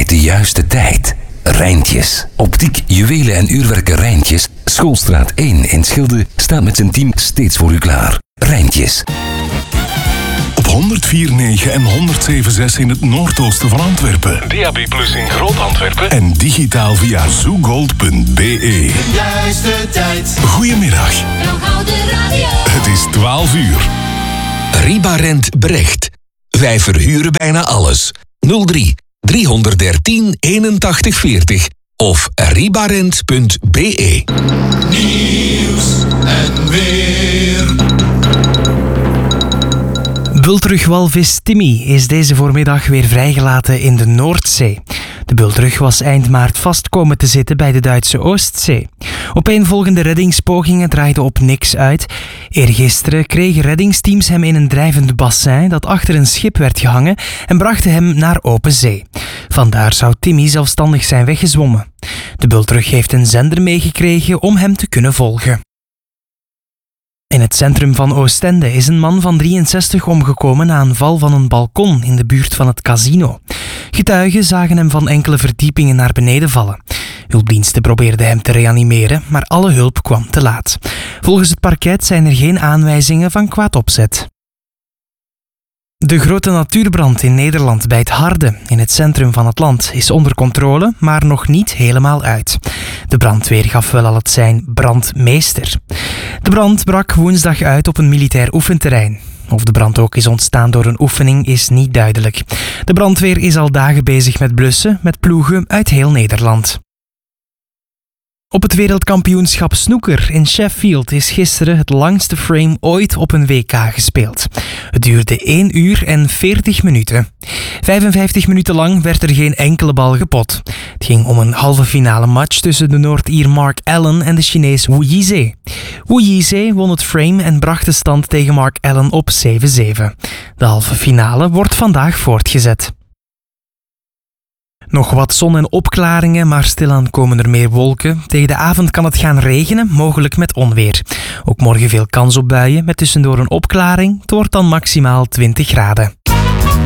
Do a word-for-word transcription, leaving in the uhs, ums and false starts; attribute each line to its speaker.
Speaker 1: weet de juiste tijd. Rijntjes. Optiek, juwelen en uurwerken Rijntjes. Schoolstraat één in Schilde staat met zijn team steeds voor u klaar. Rijntjes.
Speaker 2: Op honderd vier komma negen en honderd zeven komma zes in het noordoosten van Antwerpen.
Speaker 3: D A B plus in Groot-Antwerpen.
Speaker 2: En digitaal via zoogold punt b e.
Speaker 4: De juiste tijd.
Speaker 2: Goedemiddag. Het is twaalf uur.
Speaker 5: Ribarent Brecht. Wij verhuren bijna alles. nul drie driehonderddertien eenentachtig veertig of ribarent punt b e.
Speaker 4: Nieuws en weer.
Speaker 6: Bultrugwalvis Timmy is deze voormiddag weer vrijgelaten in de Noordzee. De bultrug was eind maart vast komen te zitten bij de Duitse Oostzee. Opeenvolgende reddingspogingen draaiden op niks uit. Eergisteren kregen reddingsteams hem in een drijvend bassin dat achter een schip werd gehangen en brachten hem naar open zee. Vandaar zou Timmy zelfstandig zijn weggezwommen. De bultrug heeft een zender meegekregen om hem te kunnen volgen. In het centrum van Oostende is een man van drieënzestig omgekomen na een val van een balkon in de buurt van het casino. Getuigen zagen hem van enkele verdiepingen naar beneden vallen. Hulpdiensten probeerden hem te reanimeren, maar alle hulp kwam te laat. Volgens het parket zijn er geen aanwijzingen van kwaad opzet. De grote natuurbrand in Nederland bij het Harde, in het centrum van het land, is onder controle, maar nog niet helemaal uit. De brandweer gaf wel al het zijn brandmeester. De brand brak woensdag uit op een militair oefenterrein. Of de brand ook is ontstaan door een oefening is niet duidelijk. De brandweer is al dagen bezig met blussen met ploegen uit heel Nederland. Op het wereldkampioenschap snooker in Sheffield is gisteren het langste frame ooit op een W K gespeeld. Het duurde één uur en veertig minuten. vijfenvijftig minuten lang werd er geen enkele bal gepot. Het ging om een halve finale match tussen de Noord-Ier Mark Allen en de Chinees Wu Yizhe. Wu Yizhe won het frame en bracht de stand tegen Mark Allen op zeven zeven. De halve finale wordt vandaag voortgezet. Nog wat zon en opklaringen, maar stilaan komen er meer wolken. Tegen de avond kan het gaan regenen, mogelijk met onweer. Ook morgen veel kans op buien, met tussendoor een opklaring. Het wordt dan maximaal twintig graden.